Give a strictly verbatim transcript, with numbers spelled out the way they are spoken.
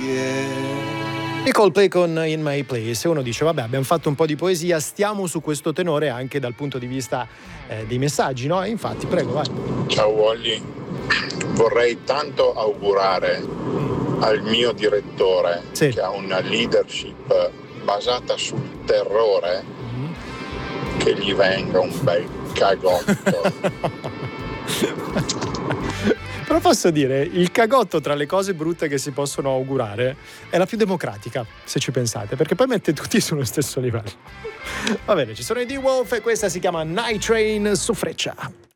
I Coldplay con In My Place. E uno dice vabbè, abbiamo fatto un po' di poesia, stiamo su questo tenore anche dal punto di vista eh, dei messaggi, no? E infatti, prego, vai. Ciao Wally, vorrei tanto augurare al mio direttore, sì, che ha una leadership basata sul terrore, mm-hmm, che gli venga un bel cagotto. Però posso dire, il cagotto tra le cose brutte che si possono augurare è la più democratica, se ci pensate, perché poi mette tutti sullo stesso livello. Va bene, ci sono i D-Wolf e questa si chiama Night Train su Freccia.